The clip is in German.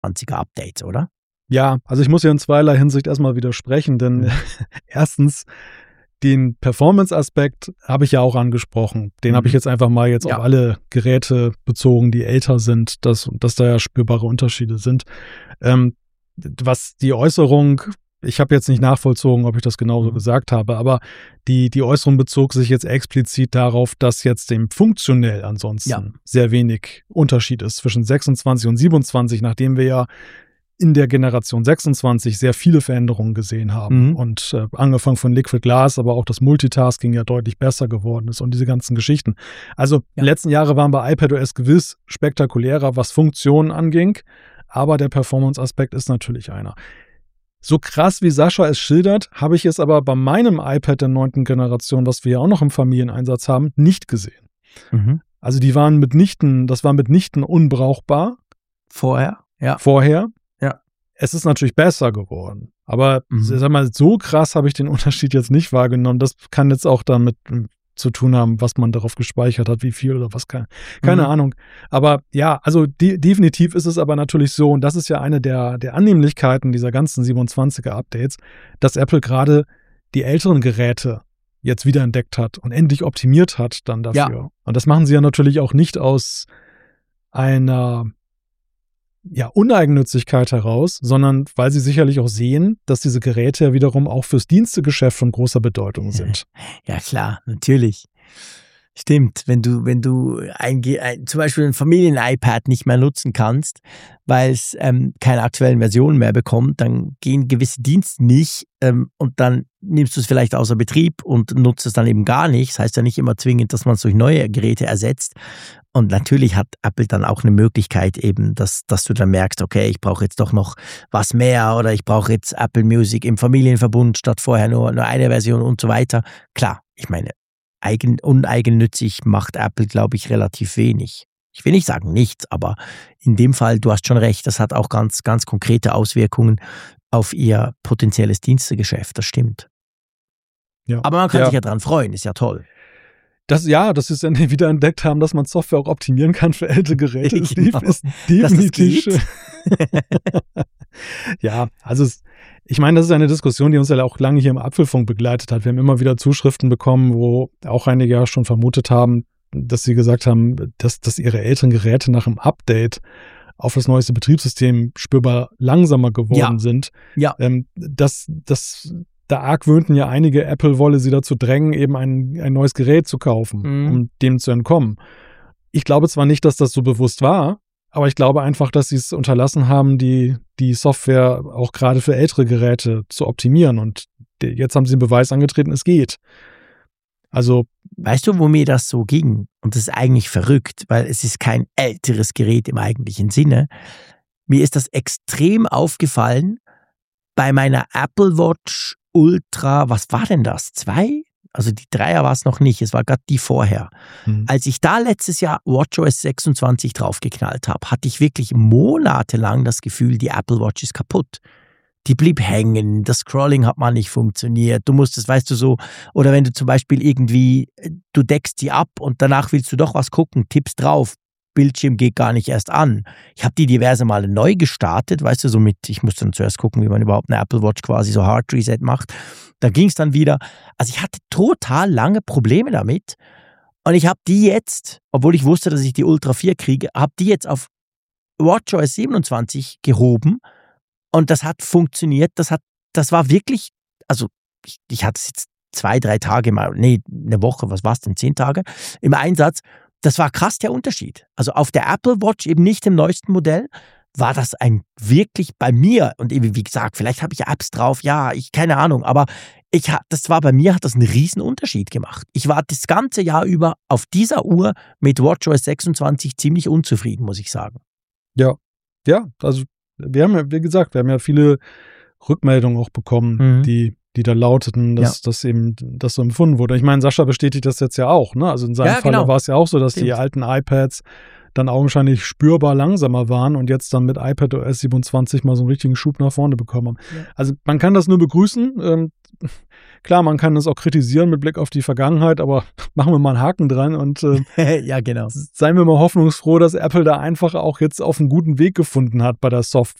27er Updates, oder? Ja, also ich muss ja in zweierlei Hinsicht erstmal widersprechen, denn erstens, den Performance-Aspekt habe ich ja auch angesprochen. Den habe ich jetzt einfach mal auf alle Geräte bezogen, die älter sind, dass da ja spürbare Unterschiede sind. Was die Äußerung, ich habe jetzt nicht nachvollzogen, ob ich das genauso gesagt habe, aber die Äußerung bezog sich jetzt explizit darauf, dass jetzt dem funktionell ansonsten sehr wenig Unterschied ist zwischen 26 und 27, nachdem wir ja in der Generation 26 sehr viele Veränderungen gesehen haben und angefangen von Liquid Glass, aber auch das Multitasking ja deutlich besser geworden ist und diese ganzen Geschichten. Also die letzten Jahre waren bei iPadOS gewiss spektakulärer, was Funktionen anging, aber der Performance-Aspekt ist natürlich einer. So krass wie Sascha es schildert, habe ich es aber bei meinem iPad der 9. Generation, was wir ja auch noch im Familieneinsatz haben, nicht gesehen. Also das war mitnichten unbrauchbar. Vorher. Es ist natürlich besser geworden, aber sag mal, so krass habe ich den Unterschied jetzt nicht wahrgenommen. Das kann jetzt auch damit zu tun haben, was man darauf gespeichert hat, wie viel oder was, keine Ahnung. Aber ja, also definitiv ist es aber natürlich so, und das ist ja eine der Annehmlichkeiten dieser ganzen 27er-Updates, dass Apple gerade die älteren Geräte jetzt wiederentdeckt hat und endlich optimiert hat dann dafür. Ja. Und das machen sie ja natürlich auch nicht aus einer Uneigennützigkeit heraus, sondern weil sie sicherlich auch sehen, dass diese Geräte ja wiederum auch fürs Dienstegeschäft von großer Bedeutung sind. Ja klar, natürlich. Stimmt, wenn du zum Beispiel ein Familien-iPad nicht mehr nutzen kannst, weil es keine aktuellen Versionen mehr bekommt, dann gehen gewisse Dienste nicht und dann nimmst du es vielleicht außer Betrieb und nutzt es dann eben gar nicht. Das heißt ja nicht immer zwingend, dass man es durch neue Geräte ersetzt. Und natürlich hat Apple dann auch eine Möglichkeit eben, dass du dann merkst, okay, ich brauche jetzt doch noch was mehr oder ich brauche jetzt Apple Music im Familienverbund statt vorher nur eine Version und so weiter. Klar, ich meine, uneigennützig macht Apple, glaube ich, relativ wenig. Ich will nicht sagen nichts, aber in dem Fall, du hast schon recht, das hat auch ganz, ganz konkrete Auswirkungen auf ihr potenzielles Dienstegeschäft, das stimmt. Ja. Aber man kann sich ja dran freuen, ist ja toll. Dass sie es wieder entdeckt haben, dass man Software auch optimieren kann für ältere Geräte, ist definitiv schön. Ja, also ich meine, das ist eine Diskussion, die uns ja auch lange hier im Apfelfunk begleitet hat. Wir haben immer wieder Zuschriften bekommen, wo auch einige ja schon vermutet haben, dass sie gesagt haben, dass ihre älteren Geräte nach dem Update auf das neueste Betriebssystem spürbar langsamer geworden sind. Ja. Da argwöhnten ja einige, Apple wolle sie dazu drängen, eben ein neues Gerät zu kaufen, um dem zu entkommen. Ich glaube zwar nicht, dass das so bewusst war, aber ich glaube einfach, dass sie es unterlassen haben, die Software auch gerade für ältere Geräte zu optimieren. Und jetzt haben sie den Beweis angetreten, es geht. Also, weißt du, wo mir das so ging? Und das ist eigentlich verrückt, weil es ist kein älteres Gerät im eigentlichen Sinne. Mir ist das extrem aufgefallen bei meiner Apple Watch Ultra, was war denn das? 2? Also die 3er war es noch nicht, es war gerade die vorher. Als ich da letztes Jahr WatchOS 26 draufgeknallt habe, hatte ich wirklich monatelang das Gefühl, die Apple Watch ist kaputt. Die blieb hängen, das Scrolling hat mal nicht funktioniert, du musstest, weißt du so, oder wenn du zum Beispiel irgendwie, du deckst die ab und danach willst du doch was gucken, tippst drauf, Bildschirm geht gar nicht erst an. Ich habe die diverse Male neu gestartet, weißt du, so mit, ich muss dann zuerst gucken, wie man überhaupt eine Apple Watch quasi so Hard Reset macht. Da ging es dann wieder. Also ich hatte total lange Probleme damit und ich habe die jetzt, obwohl ich wusste, dass ich die Ultra 4 kriege, habe die jetzt auf WatchOS 27 gehoben und das hat funktioniert. Das war wirklich, also ich hatte es jetzt 2-3 Tage mal, eine Woche, was war es denn, 10 Tage im Einsatz. Das war krass der Unterschied. Also auf der Apple Watch, eben nicht im neuesten Modell, war das ein wirklich bei mir, und eben wie gesagt, vielleicht habe ich Apps drauf, keine Ahnung, aber das war bei mir, hat das einen riesen Unterschied gemacht. Ich war das ganze Jahr über auf dieser Uhr mit WatchOS 26 ziemlich unzufrieden, muss ich sagen. Ja, also wir haben ja viele Rückmeldungen auch bekommen, die da lauteten, dass das eben das so empfunden wurde. Ich meine, Sascha bestätigt das jetzt ja auch, ne? Also in seinem Fall war es ja auch so, dass die alten iPads dann augenscheinlich spürbar langsamer waren und jetzt dann mit iPadOS 27 mal so einen richtigen Schub nach vorne bekommen haben. Ja. Also man kann das nur begrüßen. klar, man kann das auch kritisieren mit Blick auf die Vergangenheit, aber machen wir mal einen Haken dran und ja, genau. Seien wir mal hoffnungsfroh, dass Apple da einfach auch jetzt auf einen guten Weg gefunden hat bei der Software.